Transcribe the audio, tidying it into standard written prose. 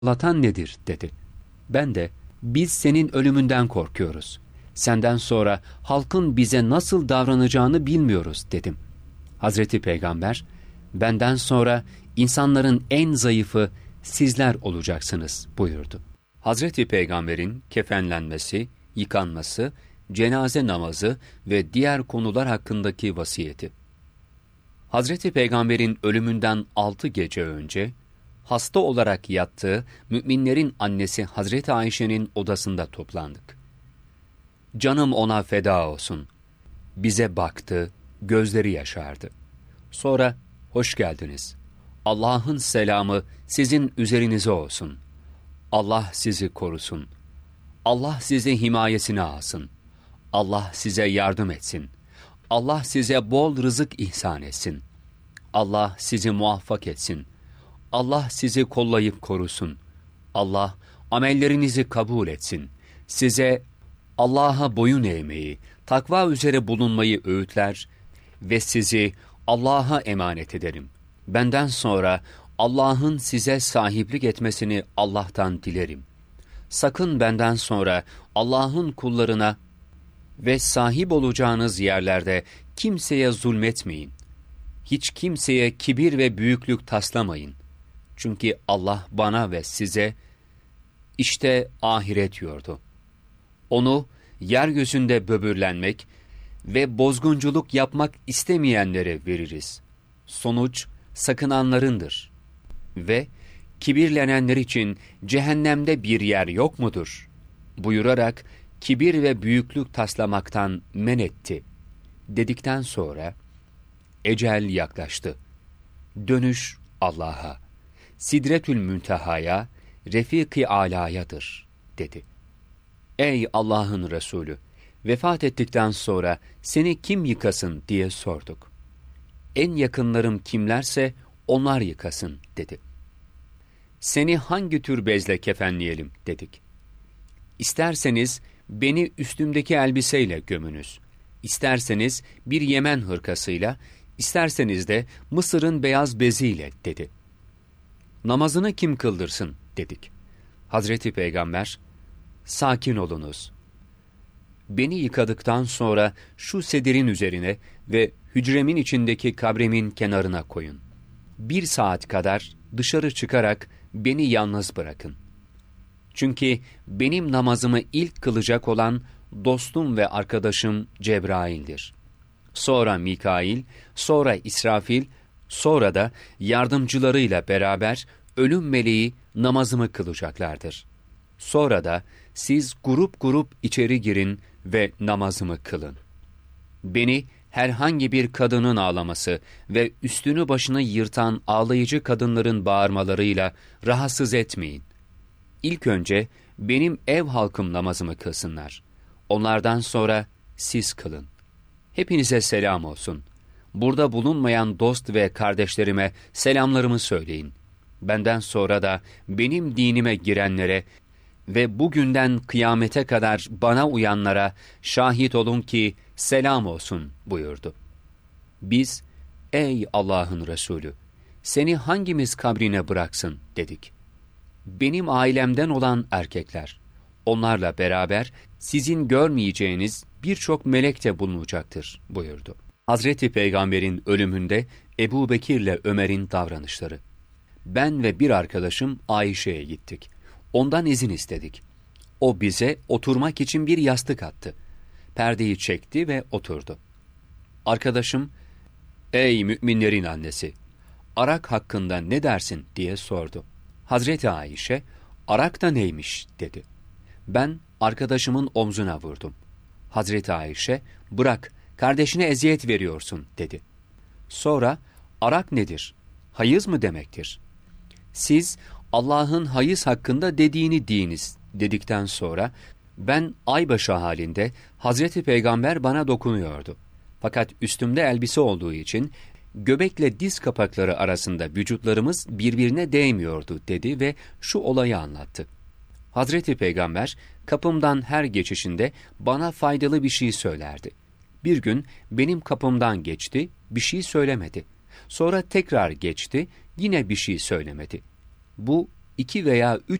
ağlatan nedir dedi. Ben de biz senin ölümünden korkuyoruz. Senden sonra halkın bize nasıl davranacağını bilmiyoruz dedim. Hazreti Peygamber, benden sonra insanların en zayıfı sizler olacaksınız buyurdu. Hazreti Peygamber'in kefenlenmesi, yıkanması, cenaze namazı ve diğer konular hakkındaki vasiyeti. Hazreti Peygamber'in ölümünden 6 gece önce, hasta olarak yattığı müminlerin annesi Hazreti Ayşe'nin odasında toplandık. Canım ona feda olsun. Bize baktı, gözleri yaşardı. Sonra, hoş geldiniz. Allah'ın selamı sizin üzerinize olsun. Allah sizi korusun. Allah sizi himayesine alsın. Allah size yardım etsin. Allah size bol rızık ihsan etsin. Allah sizi muvaffak etsin. Allah sizi kollayıp korusun. Allah amellerinizi kabul etsin. Size Allah'a boyun eğmeyi, takva üzere bulunmayı öğütler ve sizi Allah'a emanet ederim. Benden sonra Allah'ın size sahiplik etmesini Allah'tan dilerim. Sakın benden sonra Allah'ın kullarına ve sahip olacağınız yerlerde kimseye zulmetmeyin. Hiç kimseye kibir ve büyüklük taslamayın. Çünkü Allah bana ve size işte ahiret diyordu. Onu yeryüzünde böbürlenmek ve bozgunculuk yapmak istemeyenlere veririz. Sonuç sakınanlarındır. Ve kibirlenenler için cehennemde bir yer yok mudur? Buyurarak kibir ve büyüklük taslamaktan men etti. Dedikten sonra ecel yaklaştı. Dönüş Allah'a, Sidretül Münteha'ya, Refik-i Ala'yadır dedi. Ey Allah'ın Resulü! Vefat ettikten sonra seni kim yıkasın diye sorduk. En yakınlarım kimlerse onlar yıkasın dedi. Seni hangi tür bezle kefenleyelim dedik. İsterseniz beni üstümdeki elbiseyle gömünüz. İsterseniz bir Yemen hırkasıyla, isterseniz de Mısır'ın beyaz beziyle dedi. Namazını kim kıldırsın dedik. Hazreti Peygamber, sakin olunuz. Beni yıkadıktan sonra şu sedirin üzerine ve hücremin içindeki kabrimin kenarına koyun. 1 saat kadar dışarı çıkarak beni yalnız bırakın. Çünkü benim namazımı ilk kılacak olan dostum ve arkadaşım Cebrail'dir. Sonra Mikail, sonra İsrafil, sonra da yardımcılarıyla beraber ölüm meleği namazımı kılacaklardır. Sonra da siz grup grup içeri girin ve namazımı kılın. Beni herhangi bir kadının ağlaması ve üstünü başını yırtan ağlayıcı kadınların bağırmalarıyla rahatsız etmeyin. İlk önce benim ev halkım namazımı kılsınlar. Onlardan sonra siz kılın. Hepinize selam olsun. Burada bulunmayan dost ve kardeşlerime selamlarımı söyleyin. Benden sonra da benim dinime girenlere ve bugünden kıyamete kadar bana uyanlara şahit olun ki selam olsun buyurdu. Biz, ey Allah'ın Resulü, seni hangimiz kabrine bıraksın dedik. Benim ailemden olan erkekler, onlarla beraber sizin görmeyeceğiniz birçok melek de bulunacaktır buyurdu. Hazreti Peygamber'in ölümünde Ebu Bekir'le Ömer'in davranışları. Ben ve bir arkadaşım Ayşe'ye gittik. Ondan izin istedik. O bize oturmak için bir yastık attı. Perdeyi çekti ve oturdu. Arkadaşım, ey müminlerin annesi, arak hakkında ne dersin diye sordu. Hazreti Ayşe, arak da neymiş dedi. Ben arkadaşımın omzuna vurdum. Hazreti Ayşe, bırak, kardeşine eziyet veriyorsun dedi. Sonra, arak nedir? Hayız mı demektir? Siz Allah'ın hayız hakkında dediğini deyiniz dedikten sonra, ben aybaşı halinde Hazreti Peygamber bana dokunuyordu. Fakat üstümde elbise olduğu için göbekle diz kapakları arasında vücutlarımız birbirine değmiyordu dedi ve şu olayı anlattı. Hazreti Peygamber kapımdan her geçişinde bana faydalı bir şey söylerdi. Bir gün benim kapımdan geçti, bir şey söylemedi. Sonra tekrar geçti, yine bir şey söylemedi. Bu 2 veya 3